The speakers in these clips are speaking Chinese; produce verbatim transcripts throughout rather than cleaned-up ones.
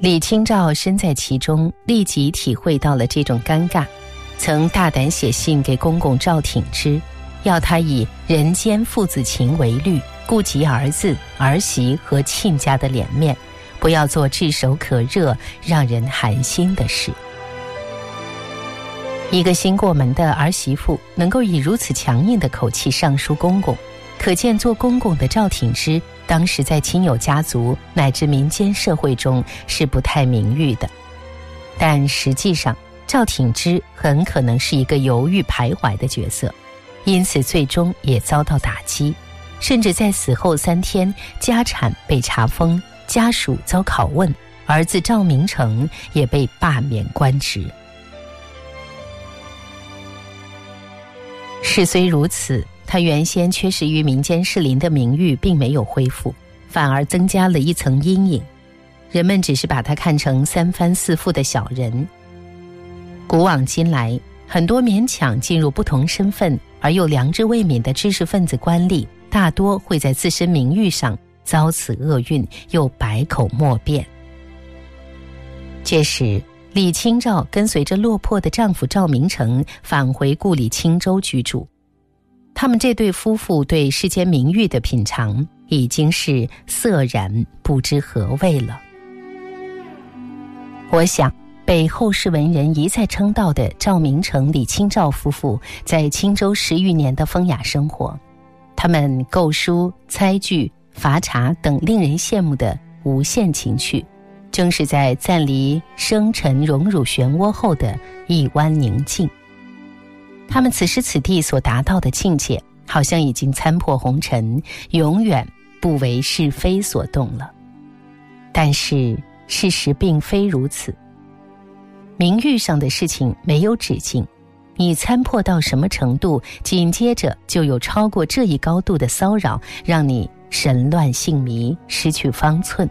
李清照身在其中，立即体会到了这种尴尬，曾大胆写信给公公赵挺之，要他以人间父子情为虑，顾及儿子、儿媳和亲家的脸面，不要做炙手可热、让人寒心的事。一个新过门的儿媳妇能够以如此强硬的口气上书公公，可见做公公的赵挺之当时在亲友家族乃至民间社会中是不太名誉的。但实际上赵挺之很可能是一个犹豫徘徊的角色，因此最终也遭到打击，甚至在死后三天家产被查封，家属遭拷问，儿子赵明诚也被罢免官职。事虽如此，他原先缺失于民间士林的名誉并没有恢复，反而增加了一层阴影。人们只是把他看成三番四复的小人。古往今来，很多勉强进入不同身份而又良知未泯的知识分子官吏，大多会在自身名誉上遭此厄运，又百口莫辩。这时李清照跟随着落魄的丈夫赵明诚返回故里青州居住，他们这对夫妇对世间名誉的品尝已经是涩然不知何味了。我想被后世文人一再称道的赵明诚、李清照夫妇在青州十余年的风雅生活，他们构书、猜剧、伐茶等令人羡慕的无限情趣，正是在暂离生尘荣辱漩涡后的一湾宁静。他们此时此地所达到的境界，好像已经参破红尘，永远不为是非所动了。但是事实并非如此，名誉上的事情没有止境，你参破到什么程度，紧接着就有超过这一高度的骚扰，让你神乱性迷，失去方寸。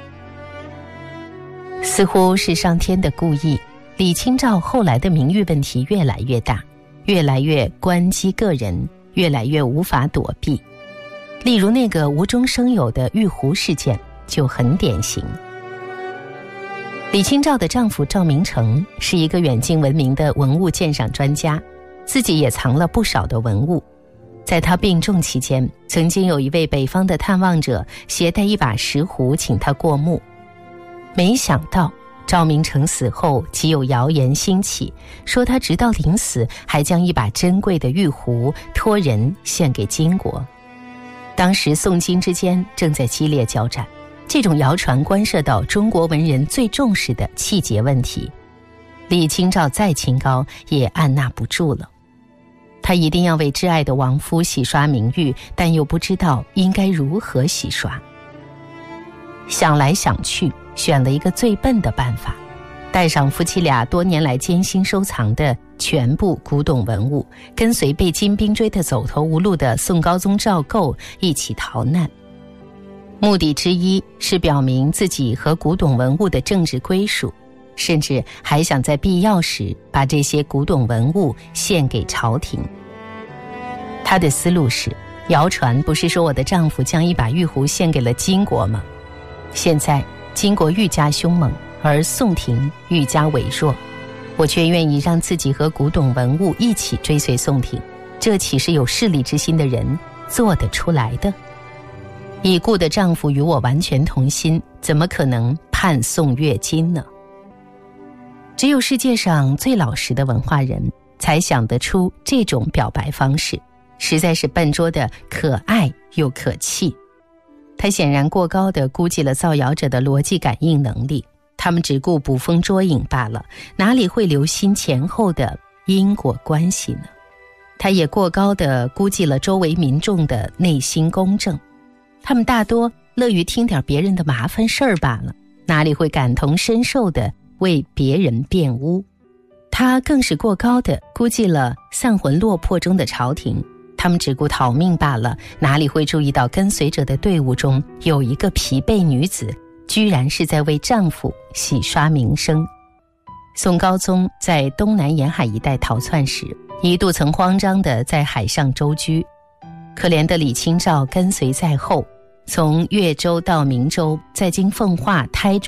似乎是上天的故意，李清照后来的名誉问题越来越大，越来越关机个人，越来越无法躲避。例如那个无中生有的玉壶事件就很典型。李清照的丈夫赵明诚是一个远近闻名的文物鉴赏专家，自己也藏了不少的文物。在他病重期间，曾经有一位北方的探望者携带一把石壶请他过目。没想到赵明诚死后，即有谣言兴起，说他直到临死还将一把珍贵的玉壶托人献给金国。当时宋金之间正在激烈交战，这种谣传关涉到中国文人最重视的气节问题，李清照再清高也按捺不住了。她一定要为挚爱的亡夫洗刷名誉，但又不知道应该如何洗刷。想来想去，选了一个最笨的办法，带上夫妻俩多年来艰辛收藏的全部古董文物，跟随被金兵追得走投无路的宋高宗赵构一起逃难。目的之一是表明自己和古董文物的政治归属，甚至还想在必要时把这些古董文物献给朝廷。他的思路是，谣传不是说我的丈夫将一把玉壶献给了金国吗？现在金国愈加凶猛，而宋廷愈加痿弱，我却愿意让自己和古董文物一起追随宋廷，这岂是有势力之心的人做得出来的？已故的丈夫与我完全同心，怎么可能叛宋越金呢？只有世界上最老实的文化人才想得出这种表白方式，实在是笨拙的可爱又可气。他显然过高地估计了造谣者的逻辑感应能力，他们只顾捕风捉影罢了，哪里会留心前后的因果关系呢？他也过高地估计了周围民众的内心公正，他们大多乐于听点别人的麻烦事儿罢了，哪里会感同身受地为别人辩污。他更是过高地估计了丧魂落魄中的朝廷，他们只顾逃命罢了，哪里会注意到跟随者的队伍中有一个疲惫女子，居然是在为丈夫洗刷名声。宋高宗在东南沿海一带逃窜时，一度曾慌张地在海上舟居，可怜的李清照跟随在后，从越州到明州，再经奉化、台州